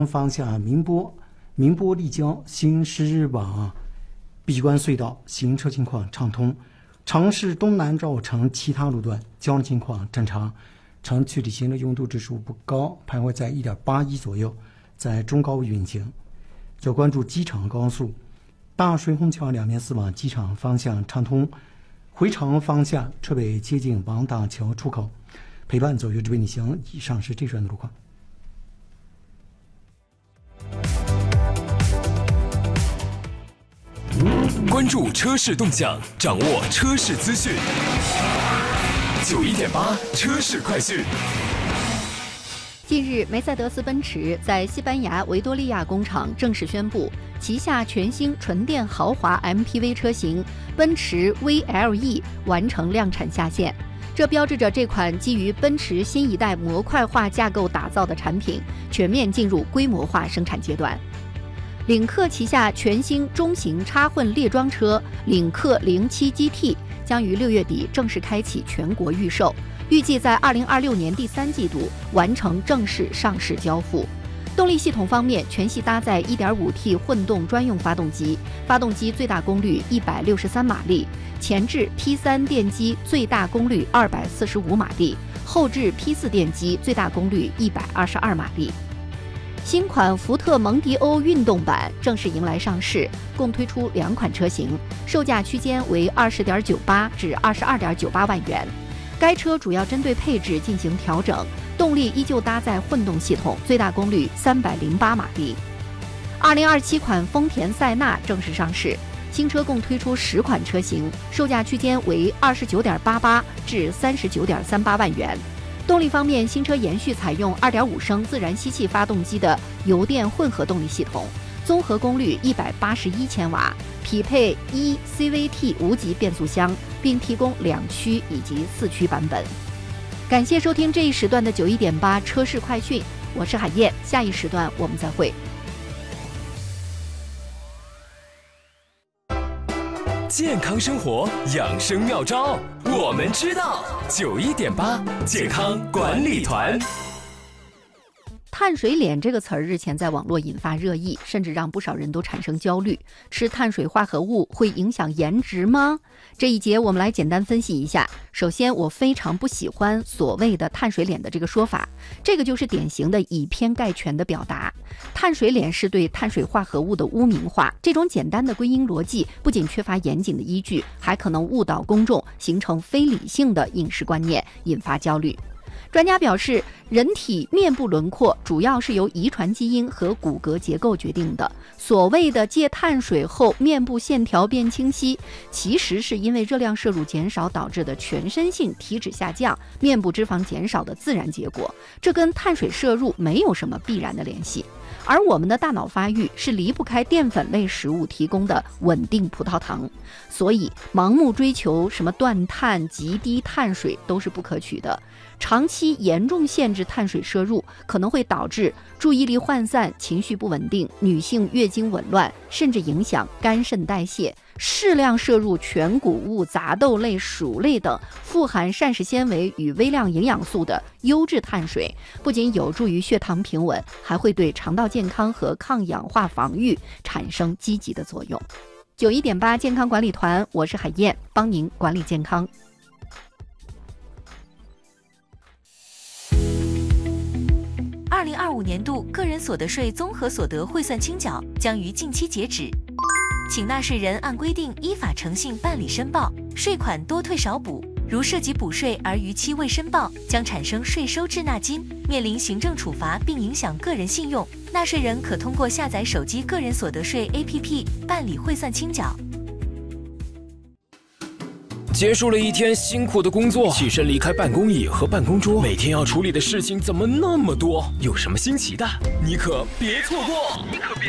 方向宁波丽江行驶往闭关隧道行车情况畅通，城市东南绕城其他路段交通情况正常，城区里行的拥堵指数不高，徘徊在 1.81 左右，在中高运行。要关注机场高速大水虹桥两面4往机场方向畅通，回程方向车北接近王大桥出口。陪伴左右之为你行。以上是这段的路况。 关注车市动向，掌握车市资讯。91.8车市快讯。 近日，梅赛德斯奔驰在西班牙维多利亚工厂正式宣布，旗下全新纯电豪华 MPV 车型奔驰 VLE 完成量产下线。这标志着这款基于奔驰新一代模块化架构打造的产品全面进入规模化生产阶段。领克旗下全新中型插混列装车领克07 GT 将于6月底正式开启全国预售，预计在2026年第3季度完成正式上市交付。动力系统方面，全系搭载 1.5T 混动专用发动机，发动机最大功率163马力，前置 P3 电机最大功率245马力，后置 P4 电机最大功率122马力。新款福特蒙迪欧运动版正式迎来上市，共推出2款车型，售价区间为20.98至22.98万元。该车主要针对配置进行调整，动力依旧搭载混动系统，最大功率308马力。2027款丰田塞纳正式上市，新车共推出10款车型，售价区间为29.88至39.38万元。动力方面，新车延续采用2.5升自然吸气发动机的油电混合动力系统，综合功率181千瓦，匹配1CVT 无级变速箱，并提供2驱以及4驱版本。感谢收听这一时段的91.8车市快讯，我是海燕，下一时段我们再会。 健康生活养生妙招，我们知道。91.8健康管理团。 碳水脸这个词儿日前在网络引发热议，甚至让不少人都产生焦虑。吃碳水化合物会影响颜值吗？这一节我们来简单分析一下。首先，我非常不喜欢所谓的碳水脸的这个说法，这个就是典型的以偏概全的表达。碳水脸是对碳水化合物的污名化，这种简单的归因逻辑不仅缺乏严谨的依据，还可能误导公众，形成非理性的饮食观念，引发焦虑。专家表示，人体面部轮廓主要是由遗传基因和骨骼结构决定的。所谓的戒碳水后面部线条变清晰，其实是因为热量摄入减少导致的全身性体脂下降、面部脂肪减少的自然结果，这跟碳水摄入没有什么必然的联系。而我们的大脑发育是离不开淀粉类食物提供的稳定葡萄糖，所以盲目追求什么断碳、极低碳水都是不可取的。长期严重限制碳水摄入，可能会导致注意力涣散、情绪不稳定、女性月经紊乱，甚至影响肝肾代谢。适量摄入全谷物、杂豆类、薯类等富含膳食纤维与微量营养素的优质碳水，不仅有助于血糖平稳，还会对肠道健康和抗氧化防御产生积极的作用。91.8健康管理团，我是海燕，帮您管理健康。 2025年度个人所得税综合所得汇算清缴将于近期截止，请纳税人按规定依法诚信办理申报，税款多退少补。如涉及补税而逾期未申报，将产生税收滞纳金，面临行政处罚并影响个人信用。纳税人可通过下载手机个人所得税 APP 办理汇算清缴。 结束了一天辛苦的工作，起身离开办公椅和办公桌，每天要处理的事情怎么那么多？有什么新奇的，你可别错过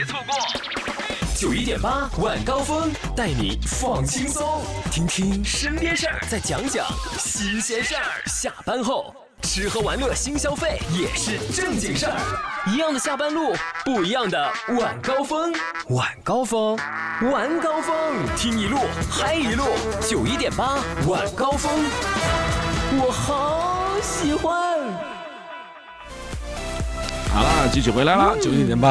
！91.8晚高峰带你放轻松，听听身边事儿，再讲讲新鲜事儿。下班后吃喝玩乐新消费也是正经事儿，一样的下班路，不一样的晚高峰。晚高峰，晚高峰，听一路嗨一路。91.8晚高峰，我好喜欢。 好了，继续回来了，9点半。